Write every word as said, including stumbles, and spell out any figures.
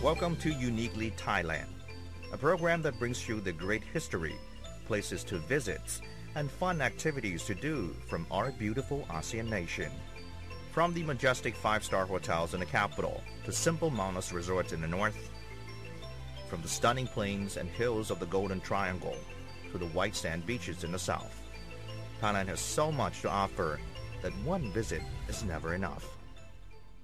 Welcome to Uniquely Thailand, a program that brings you the great history, places to visit, and fun activities to do from our beautiful ASEAN nation. From the majestic five-star hotels in the capital to simple wellness resorts in the north, from the stunning plains and hills of the Golden Triangle to the white sand beaches in the south, Thailand has so much to offer that one visit is never enough.